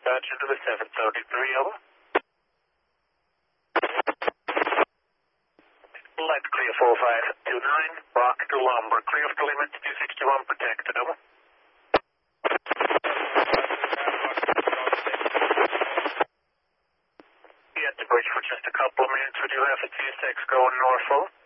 dispatch into the 733, over. Light clear 4529, Rock to Lumber, clear of the limits 261, protected, over. Be at the bridge for just a couple of minutes, would you have a TSX going north, over?